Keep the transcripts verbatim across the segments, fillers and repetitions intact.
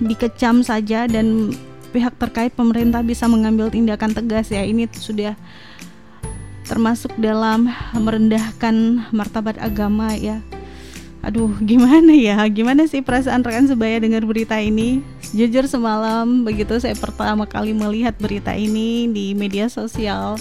dikecam saja dan pihak terkait pemerintah bisa mengambil tindakan tegas ya. Ini sudah termasuk dalam merendahkan martabat agama ya. Aduh, gimana ya? Gimana sih perasaan rekan sebaya dengar berita ini? Jujur semalam begitu saya pertama kali melihat berita ini di media sosial,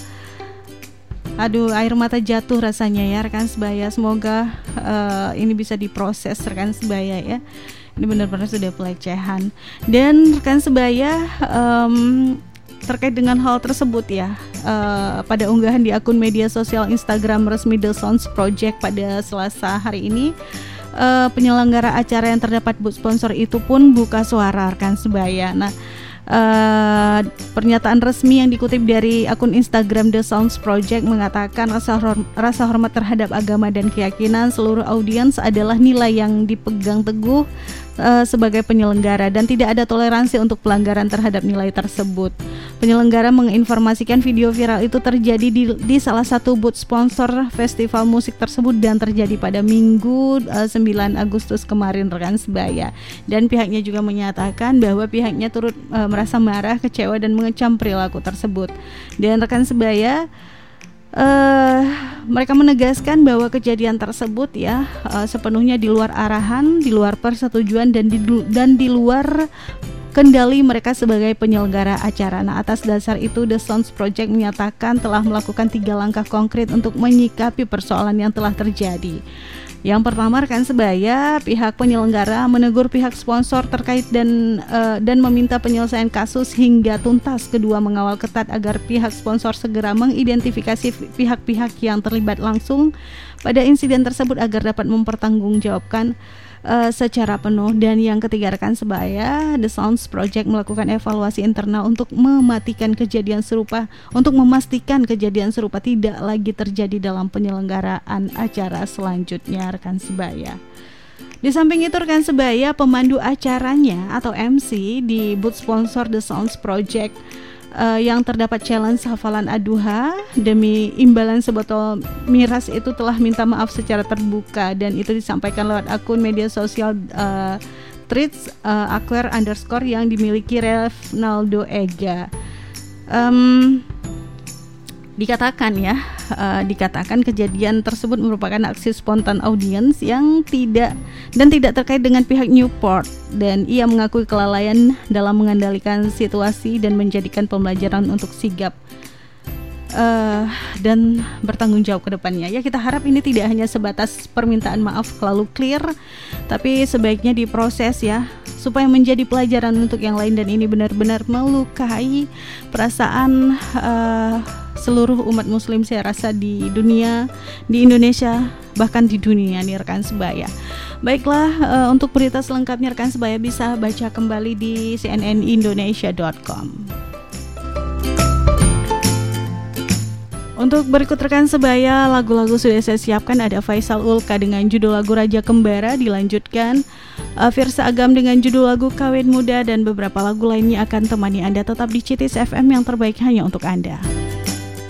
aduh, air mata jatuh rasanya ya rekan sebaya. Semoga uh, ini bisa diproses rekan sebaya ya. Ini benar-benar sudah pelecehan. Dan rekan sebaya, um, terkait dengan hal tersebut ya, uh, pada unggahan di akun media sosial Instagram resmi The Sounds Project pada Selasa hari ini, uh, penyelenggara acara yang terdapat sponsor itu pun buka suara rekan sebaya. Nah, Uh, pernyataan resmi yang dikutip dari akun Instagram The Sounds Project mengatakan rasa, hor- rasa hormat terhadap agama dan keyakinan seluruh audiens adalah nilai yang dipegang teguh uh, sebagai penyelenggara dan tidak ada toleransi untuk pelanggaran terhadap nilai tersebut. Penyelenggara menginformasikan video viral itu terjadi di, di salah satu booth sponsor festival musik tersebut dan terjadi pada Minggu uh, sembilan Agustus kemarin rekan sebaya. Dan pihaknya juga menyatakan bahwa pihaknya turut uh, merasa marah, kecewa dan mengecam perilaku tersebut. Dan rekan sebaya, uh, mereka menegaskan bahwa kejadian tersebut ya uh, sepenuhnya di luar arahan, di luar persetujuan dan di, dan di luar kendali mereka sebagai penyelenggara acara. Nah, atas dasar itu The Sounds Project menyatakan telah melakukan tiga langkah konkret untuk menyikapi persoalan yang telah terjadi. Yang pertama rekan sebaya, pihak penyelenggara menegur pihak sponsor terkait dan uh, dan meminta penyelesaian kasus hingga tuntas. Kedua, mengawal ketat agar pihak sponsor segera mengidentifikasi pihak-pihak yang terlibat langsung pada insiden tersebut agar dapat mempertanggungjawabkan Uh, secara penuh. Dan yang ketiga rekan sebaya, The Sounds Project melakukan evaluasi internal untuk mematikan kejadian serupa, untuk memastikan kejadian serupa tidak lagi terjadi dalam penyelenggaraan acara selanjutnya rekan sebaya. Di samping itu rekan sebaya, pemandu acaranya atau M C di booth sponsor The Sounds Project Uh, yang terdapat challenge hafalan Ad-Duha demi imbalan sebotol miras itu telah minta maaf secara terbuka dan itu disampaikan lewat akun media sosial uh, tweets uh, aquare underscore yang dimiliki Reynaldo Ega. Um, dikatakan ya, uh, dikatakan kejadian tersebut merupakan aksi spontan audiens yang tidak dan tidak terkait dengan pihak Newport, dan ia mengakui kelalaian dalam mengendalikan situasi dan menjadikan pembelajaran untuk sigap uh, dan bertanggung jawab ke depannya. Ya, kita harap ini tidak hanya sebatas permintaan maaf lalu clear, tapi sebaiknya diproses ya, supaya menjadi pelajaran untuk yang lain dan ini benar-benar melukai perasaan uh, seluruh umat muslim saya rasa di dunia, di Indonesia, bahkan di dunia nih rekan sebaya. Baiklah, uh, untuk berita selengkapnya rekan sebaya bisa baca kembali di c n n indonesia dot com. Untuk berikut rekan sebaya, lagu-lagu sudah saya siapkan. Ada Faisal Ulka dengan judul lagu Raja Kembara, dilanjutkan uh, Firsa Agam dengan judul lagu Kawin Muda, dan beberapa lagu lainnya akan temani Anda tetap di C I T I S F M yang terbaik hanya untuk Anda.